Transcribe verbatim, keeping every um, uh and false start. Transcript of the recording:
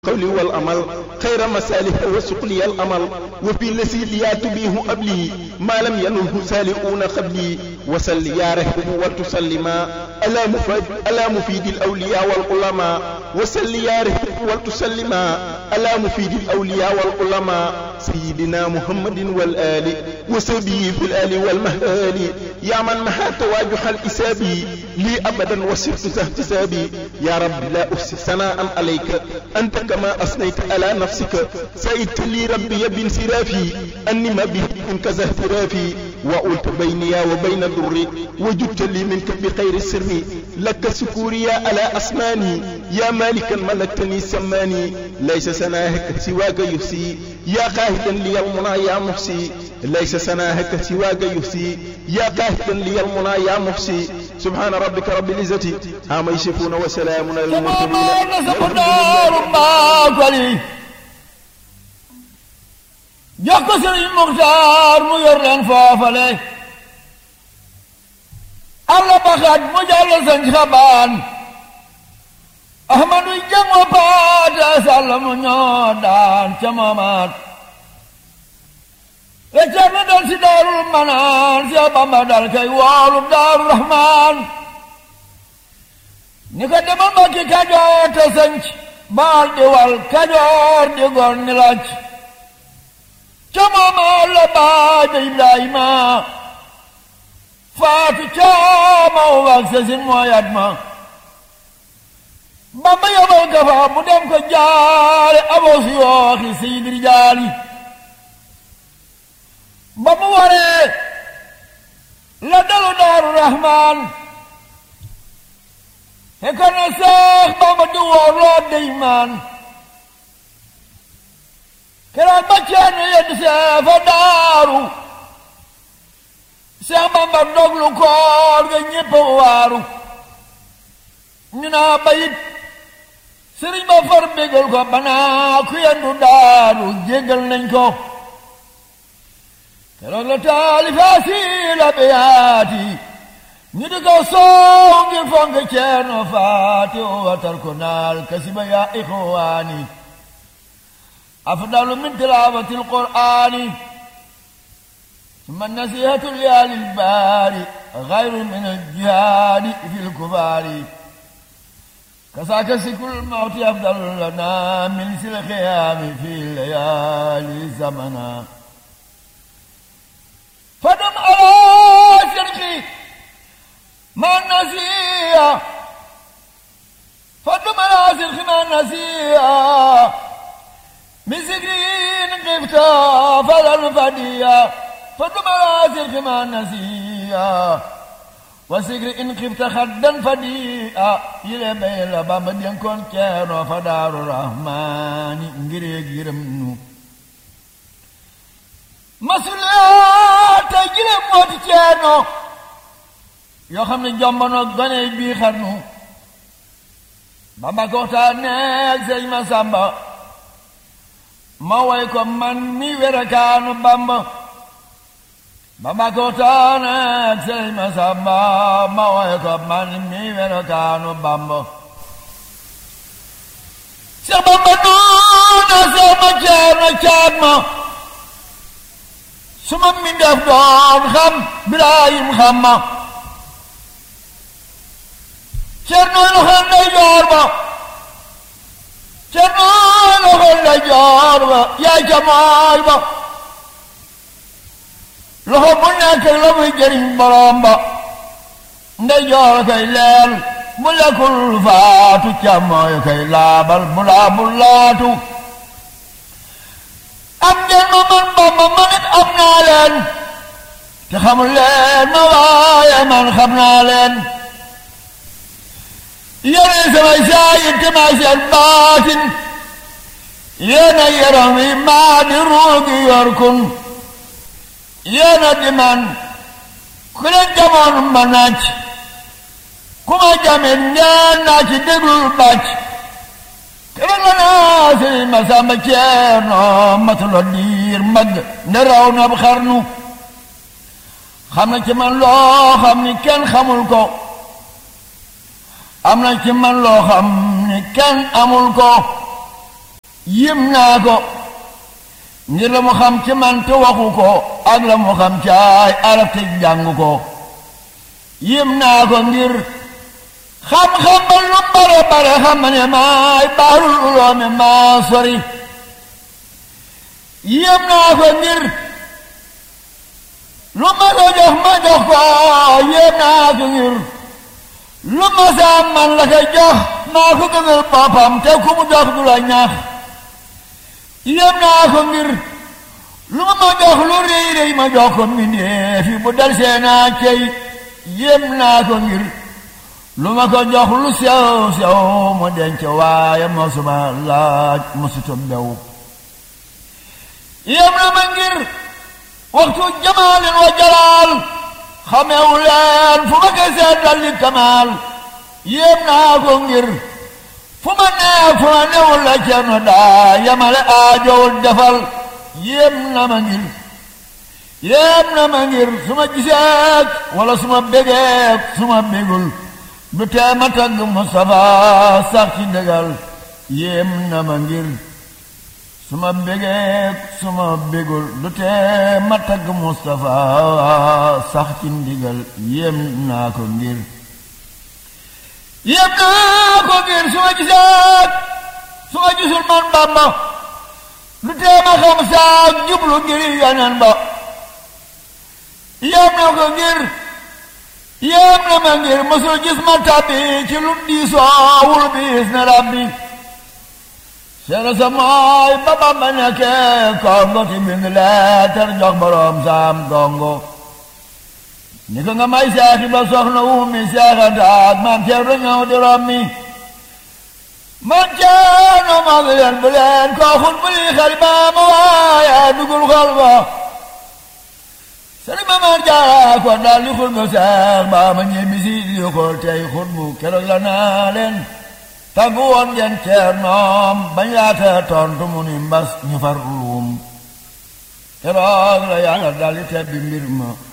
القول والأمل خير مسالح وسقلي الأمل وفي الذي لا تبيه أبلي ما لم ينله سالئون قبلي وسل يا رحب وتسلما ألا مفيد ألا مفيد الأولياء والعلماء وسل يا رحب وتسلما ألا مفيد الأولياء والعلماء سيدنا محمد والآل وسبي في الآل والمهال يا من محى تواجه الإسابي لي أبدا وسرت احتسابي يا رب لا أحصي ثناء عليك أنت كما أثنيت على نفسك سئت لي ربي بانصرافي أني ما به منك زهترافي وقلت بيني وبين دري وجدت لي منك بخير السر لك سكوريا على أسماني يا مالكا ملكتني سماني ليس سناهك سواك يفسي يا قاهدا لي المنى يا محسي ليس سناهك سواك يفسي يا قاهدا لي المنى يا محسي سبحان ربك رب العزة عما يصفون وسلام على المرسلين jox ko Sëriñ Muxtaar mu yor leen foofale alla baxaat mu jàll sañ xabaan ahmadu jango paate sàll mu ñoo daan ca moomaat reccar na dal si daarul manaan si Bamba dal kay woolu daaru rahmaan ni ko demal Mbàkke Kajoor te sanc baal di wal Kajoor di gor ni lacc ca moomaat la baay Ibrahima faatu caama wax sa sin mooyat ma Bamba yobal ka fa mu dem ko jaale aboo si yooxi Seydi Rijaali ba mu waree la dalu Daaru Rahmaan fekkoon na Seex Bamba di woor loo deymaan keroog ba ceerno yedd see fa daaru Seex Bamba doglu koor ga ñépp waaru ñu naa bayit sëriñ ba far bégal ko banaa ku yendu daaru jéggal nañ ko keroog la taalifaasi la beyaati ñu di ko soow ngir fonk ceerno faati watar ko naal kasiba yaa ixwaani afdalu min tilaawati alqur'aani summa nasihatu liyaali albaari gayru min aljihaadi fi lkubaari kasaaka sikul mawti afdalu lana min sil xiyaami fi layaali zamana fadum ala sirki ma nasiya fadum ala sirki ma nasiya من ذكرين قفتا فلا الفديا فدم على ذكر ما نسيا وذكر إن قفت خدا فديا يلي بيلا بابا دينكون كيرو فدار الرحمن ngire giramnu masulata jile moti ceerno yoo xam ne jombono gone bi xarnu Bamba ko ta neeg sëñ Masamba ma way ko man mi werakaanu Bamba Bamba ko taane ak sey Masamba ma way ko man mi werakaanu Bamba se Bamba noona se ma ceerno caat ma suma mi def doon xam Birahim xam ma ceerno lu xam day joor ba ceerno loxol la joor ba yaay ca mooy ba loxo bu nekk la muy jëriñ borom ba ndey joor kay leer bu lekkul faatu ca mooy kay laabal bu laabul laatu am ngeen ma man Bamba ma nit am naa leen te xamul leen ma waaye man xam naa leen yéen samay saayir te maa seen baatin yéena yaram yi maa di ruugi yorkun yéena di man ku leen jamoon ma naaj ku ma jamin ñaan naa ci déglul bàcc keroog la naa Sëriñ Masamba Ceerno matula diir mag ne raw na xarnu xam na ci man loo xam ni kenn xamul ko am na ci man loo xam ni kenn amul ko yim naa ko ngir la mu xam ci man te waxu ko ak la mu xam ci ay arab te jàng ko yim naa ko ngir xam-xam ba lu bare bare xam ne maay baarul uloomi maa sori yim naa ko ngir lu ma ko jox ma jox ko yim naa ko ngir lu ma saa man la koy jox maa ko gënal boppam te ku mu jox du la ñaax yem naa ko ngir lu ma ma jox lu rëy rëy ma jox ko mbindéef yi bu dal seenaa cey yem naa ko ngir lu ma ko jox lu sew sew mu denc waaye mosuma laaj mosuta bew yem na ma ngir waxtu jamaalin wa jalaal xamewu leen fu ma koy seet dal di kamaal yem naa ko ngir fu ma neex fu ma newul la ceerno daa yamale aajowul defal yem na ma ngir yem na ma ngir su ma giseek wala su ma bégeek su ma bégul du tee ma tagg Mustafa sax ci dëgal yem na ma ngir su ma bégeek su ma bégul du tee ma tagg Mustafa sax ci ndigal yem naa ko ngir yem naa ko ngir su ma giseek su ma gisul man Bamba lu tee ma xam saak jublu ngir yeneen ba yem na ko ngir yem na ma ngir mësul gis ma tàbbi ci lu diisoowul biis na rabbi seena sa mooy ba Bamba nekkee Kongo ti bind leetar jox boroom saam gongo ni ko nga may seeti ba soxna wumi seexantaak man ceerno ñëw di rommi man ceerno maa ngi leen bu leen koo xut bu lii xel ba ma waaye dugul xol ba sëriñ ma man jaara ko daal li xut bu seex ba ma ñibbi si li xool tey xut bu keroog la naa leen tàggu woon ngeen ceernoom bañ laata tontu mu ni mbas ñu far luum keroog la yàlla daal di tebbi mbir ma